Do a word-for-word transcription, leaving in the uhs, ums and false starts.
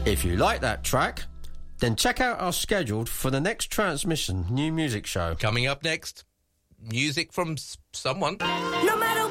If you like that track, then check out our schedule for the next Transmission New Music Show. Coming up next, music from s- someone. No matter